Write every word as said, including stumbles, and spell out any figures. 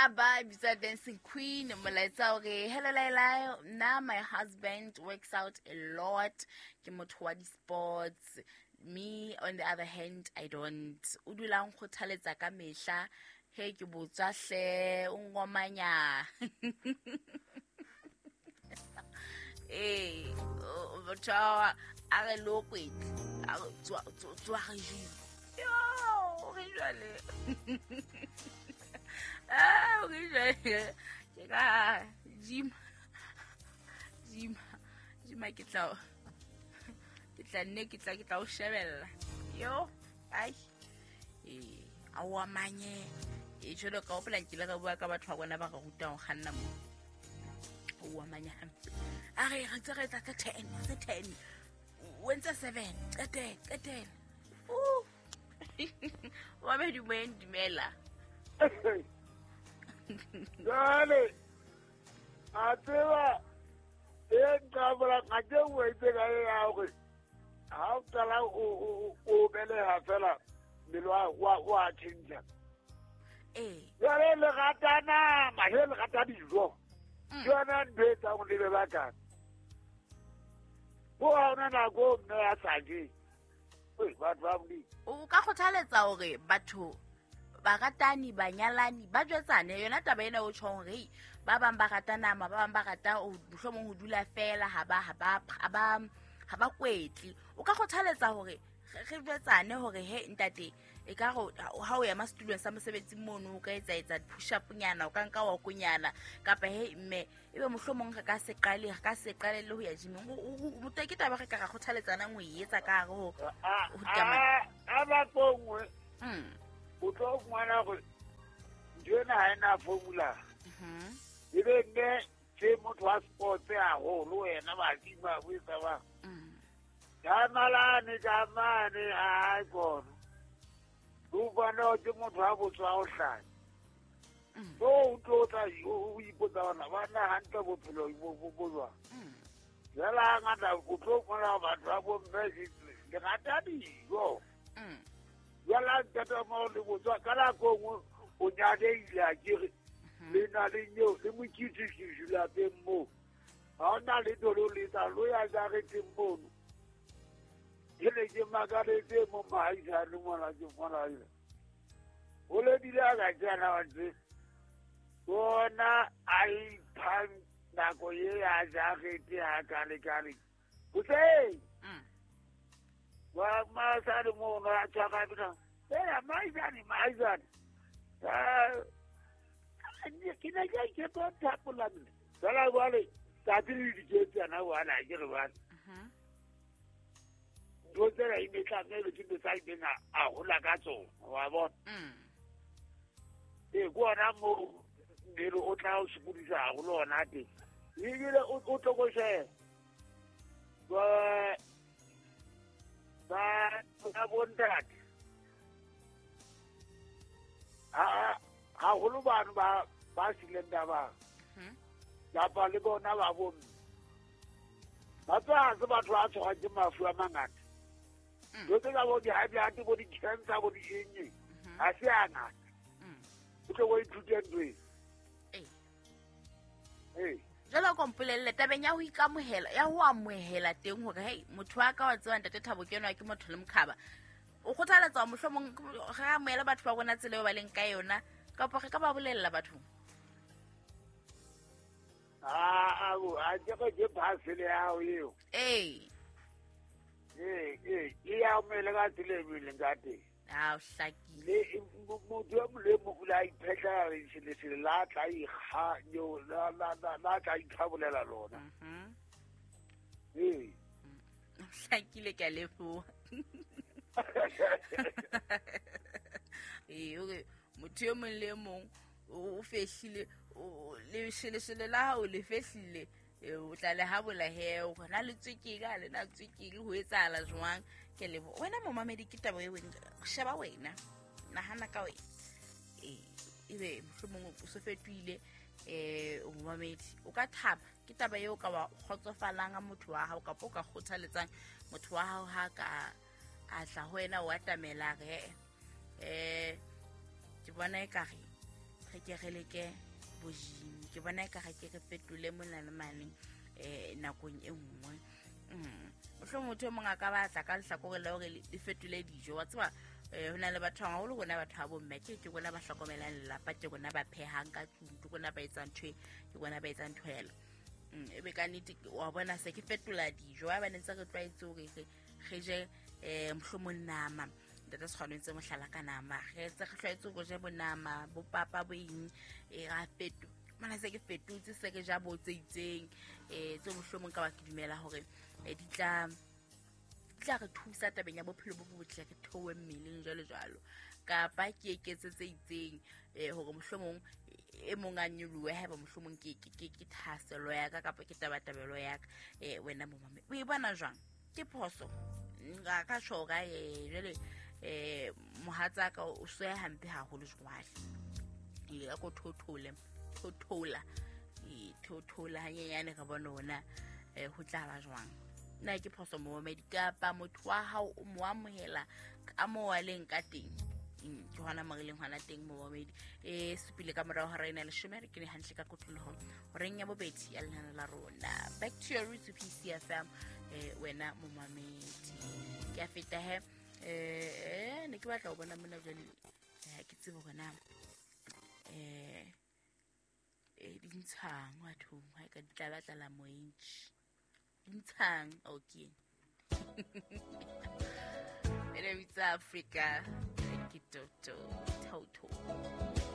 Abba bisa dancing queen molaetsa hore hello Laila, now my husband works out a lot ke motho wa di-sports. Me on the other hand, I don't. O dula nkgothaletsa ka mehla he ke botswa hle o ngomanya. Eh batho a re lokwet a tswa tswa ga jile yo re jale. Ah, re jale ke ka gym gym gym ke tla ke tla nne ke tla ke tla o shebella yo ai eh a wa manye e jolo ka o plan ke le ga bua ka batho ba bona ba ga ruta go ganna mo o wa manya a re re tsere tsa ten tsa ten wentsa seven tsa ten tsa ten o wa me di men dimela Dale, a tseba e nkabra ga ke o etse ka ya go ha o tala o o bele ha fela milwa wa wa tšhinja eh ya le gatana ma le gata dijo yona ndetsa go le ba ka go ona na go nna ya tsaje oi ba ba bli o ka kgothaletsa hore batho ba ratani ba nyalani ba jwetsane yona taba ena o tshong re ba bang ba ratana ma ba bang ba rata o mohlomong ho dula fela ha ba ha ba ha ba ha ba kwetli o ka kgothaletsa hore re jwetsane hore he ntate e ka go ha o ya ma student sa mosebetsi mono o ka etsa etsa push up nyana o ka nka wa kunyana kapa he mme ebe mohlomong re ka se qale re ka se qale le ho ya gym o motaki taba re ka ga kgothaletsana ngwe e etsa ka go ho a a ba kongwe mm o tlo ngwana go njena ha ena formula mhm ebe nne se motho wa sport a ho lo wena ba di ba wisa ba mm ya malane ka mane a go o bona ke motho wa botswa o hlaya mm so o tlo tla o ipotsa bana bana hantle bophelo bo bo jwa mm jala ngata o tlo bona batho ba bo mme le ngata dijo mm jala tata mo le botswa kala ko o nyade ile a kere le na le nyo le mokiti ke jula pe mo ha ona le dolo le ta lo ya ja re timbono ile ke magare te mo mai ja le mo la ke fona ile o le dila ga jana wa tse bona ai pan na ko ye ya ja re te ha ka le ka le o se mm wa ma sa le mo na cha ka bina era mai jani mai jani ah ni kina ja ke to tapula ni sala wale ta ti di ke tsana wala ke re ba mhm do tsara ine ka ne le ke sa ina a hola ka tso wa bona mm e go na mo ne lo o tla o sepudisa go lona te e ile o o tlo go she ba ba ba bondat a ha holo bana ba ba silenda ba mhm ya ba le bona ba bo ba tsa se batho a tsoga ke mafu a mangata do tsa bo di ha bya te bo di cancer bo di eng a se a ngata mm o tlo go ithute ndwe eh eh jalo kompolelle tabeng ya ho ikamohela ya ho amohela teng hore hey motho wa ka wa tswa ntate Thabo ke yona ke motho le mkhaba o kgothaletsa mohlomong ga amohela batho ba bona tsele ba leng ka yona ka po re ka ba bolella batho a a a je go je ba se le a o yo eh eh eh ya o me le ga tsile mi le ngate a o hlakile le mo do mo le mo kula iphetla re se le la tla i kha yo la la la tla i khabolela lona mhm eh hlakile ka lefo eh okay motho yo mong le mong o fehlile o le shele la o le fehlile o tla le ha bola he o na le tswekile le na tswekile ho etsala jwang ke le wena mo mamedi ke taba e wena sheba wena nahana ka wena eh ibe mohlomong o se fetwile eh o mamedi o ka thaba ke taba eo ka wa khotsofalang a motho wa hao ka po ka khothaletsang motho wa hao ha ka a tla ho wena o atamela re eh ke bona e ka re ge ke ge le ke bojimi ke bona ka ga ke re fetole mona le mane eh nakong e nngwe mm motho motho mongwe ka ba tla ka lehlakore le hore le fetole dijo wa tseba eh hona le batho ga go gona batho ba bomme ke ke gona ba hlokomelang lelapa ke gona ba phehang ka tlung ke gona ba etsang thwe ke gona ba etsang thwela mm e be ka nete wa bona se ke fetola dijo ba ne ntse re tlaetse hore ge je eh mhlomong nama data se kgonetse mohlala ka nama ge tse re tlaetse go je bonama bo papa bo eng e ga fetu mana se ke fetutse se ke ja bo tse itseng eh tse mohlomong ka ba ke dumela hore di tla tla re thusa tabeng ya bophelo bo botle ke thowe mmeleng jalo jalo ka ba ke eketse tse itseng eh hore mohlomong e monga nyuluwe ha ba mohlomong ke ke ke thaselo ya ka ka ke tabatabelo ya ka eh wena mo mama o e bona jwang ke phoso nga ka shoga eh jale eh mohatsa ka o se hampe ha holo jwale ile ka go thothole thothola e thothola hanyane ka bona ona eh ho tla ba jwang na ke phoso mo medicapa motho wa hao o mo amohela ka mo wa leng ka teng ke hona marileng hwana teng mo medi e supile ka morao ha rena le shumere ke ne hantle ka kotlo ho reng ya bobedi ya lena la rona back to your roots P C F M eh wena mo mamedi ke a feta he eh ne ke batla go bona mona jale ke tsebo gona eh e dintshang batho ha ka ditla batla la moentshi dintshang okay Ere Africa, Kitoto, Toto.